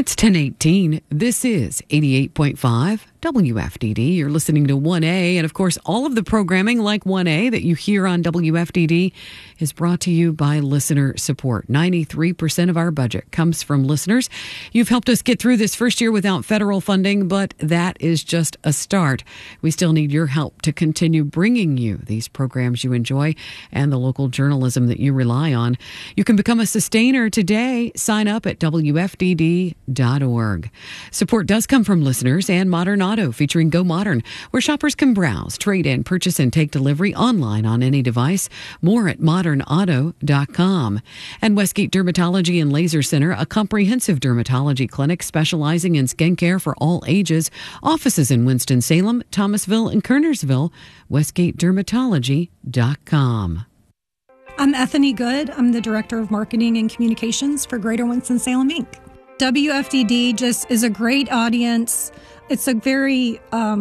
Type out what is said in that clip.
It's 10:18. This is 88.5 WFDD. You're listening to 1A. And of course, all of the programming like 1A that you hear on WFDD is brought to you by listener support. 93% of our budget comes from listeners. You've helped us get through this first year without federal funding, but that is just a start. We still need your help to continue bringing you these programs you enjoy and the local journalism that you rely on. You can become a sustainer today. Sign up at WFDD.org. Support does come from listeners and Modern Auto, featuring Go Modern, where shoppers can browse, trade in, purchase, and take delivery online on any device. More at modernauto.com. And Westgate Dermatology and Laser Center, a comprehensive dermatology clinic specializing in skincare for all ages. Offices in Winston-Salem, Thomasville, and Kernersville. WestgateDermatology.com. I'm Ethany Good. I'm the Director of Marketing and Communications for Greater Winston-Salem, Inc. WFDD just is a great audience. It's a very